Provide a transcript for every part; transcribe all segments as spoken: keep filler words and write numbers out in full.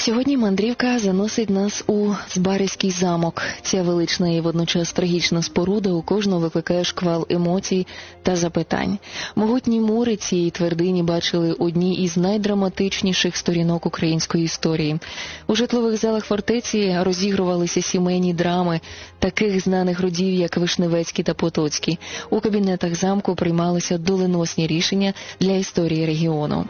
Сьогодні мандрівка заносить нас у Збаразький замок. Ця велична і водночас трагічна споруда у кожного викликає шквал емоцій та запитань. Могутні мури цієї твердині бачили одні із найдраматичніших сторінок української історії. У житлових залах фортеці розігрувалися сімейні драми таких знаних родів, як Вишневецький та Потоцький. У кабінетах замку приймалися доленосні рішення для історії регіону.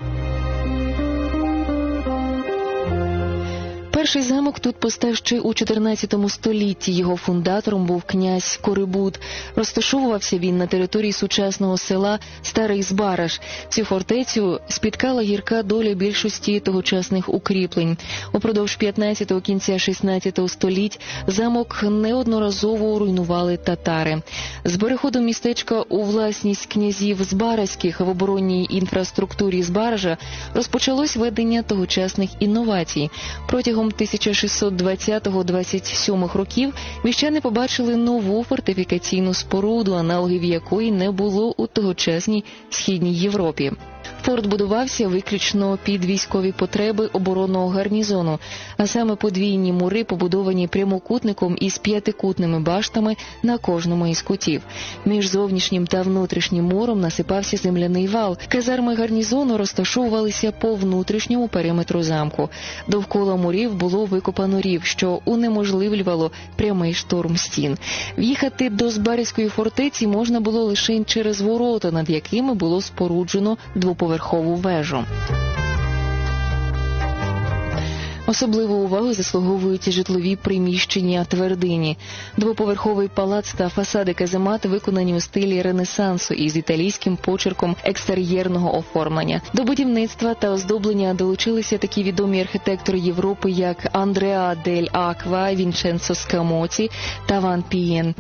Перший замок тут постав ще у чотирнадцятому столітті. Його фундатором був князь Корибут. Розташовувався він на території сучасного села Старий Збараж. Цю фортецю спіткала гірка доля більшості тогочасних укріплень. Упродовж п'ятнадцятого, кінця шістнадцятого століть замок неодноразово руйнували татари. З переходом містечка у власність князів Збаразьких в оборонній інфраструктурі Збаража розпочалось ведення тогочасних інновацій. Протягом тисяча шістсот двадцятого — двадцять сьомого років міщани побачили нову фортифікаційну споруду, аналогів якої не було у тогочасній Східній Європі. Форт будувався виключно під військові потреби оборонного гарнізону, а саме подвійні мури побудовані прямокутником із п'ятикутними баштами на кожному із кутів. Між зовнішнім та внутрішнім муром насипався земляний вал. Казарми гарнізону розташовувалися по внутрішньому периметру замку. Довкола мурів було викопано рів, що унеможливлювало прямий штурм стін. В'їхати до Збаразької фортеці можна було лише через ворота, над якими було споруджено двоповерхову вежу. Особливу увагу заслуговують житлові приміщення твердині. Двоповерховий палац та фасади каземат виконані у стилі Ренесансу із італійським почерком екстер'єрного оформлення. До будівництва та оздоблення долучилися такі відомі архітектори Європи, як Андреа дель Аква, Вінченцо Скамоці та Ван Пієн.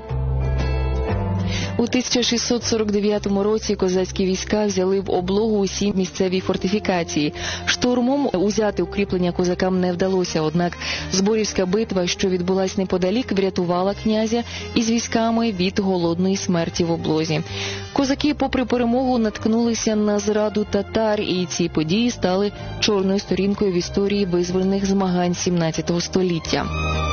У тисяча шістсот сорок дев'ятому році козацькі війська взяли в облогу усі місцеві фортифікації. Штурмом узяти укріплення козакам не вдалося, однак Зборівська битва, що відбулась неподалік, врятувала князя із військами від голодної смерті в облозі. Козаки, попри перемогу, наткнулися на зраду татар, і ці події стали чорною сторінкою в історії визвольних змагань сімнадцятого століття.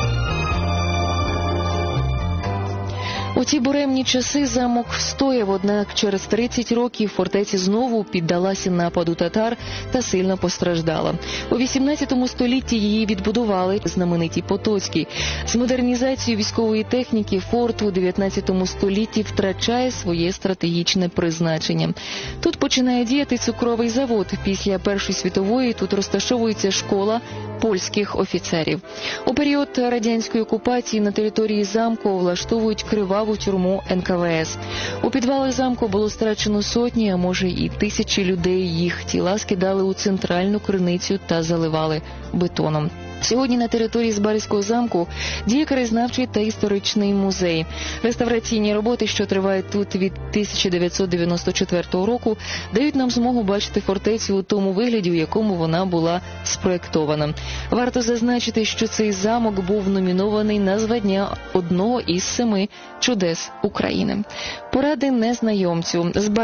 У ті буремні часи замок встояв, однак через тридцять років фортеця знову піддалася нападу татар та сильно постраждала. У вісімнадцятому столітті її відбудували знамениті Потоцькі. З модернізацією військової техніки форт у дев'ятнадцятому столітті втрачає своє стратегічне призначення. Тут починає діяти цукровий завод. Після Першої світової тут розташовується школа польських офіцерів. У період радянської окупації на території замку влаштовують криваву тюрму ен ка ве ес. У підвалах замку було страчено сотні, а може і тисячі людей. Їх тіла скидали у центральну криницю та заливали бетоном. Сьогодні на території Збаразького замку діє краєзнавчий та історичний музей. Реставраційні роботи, що тривають тут від тисяча дев'ятсот дев'яносто четвертого року, дають нам змогу бачити фортецю у тому вигляді, у якому вона була спроєктована. Варто зазначити, що цей замок був номінований на звання одного із семи чудес України. Поради незнайомцю.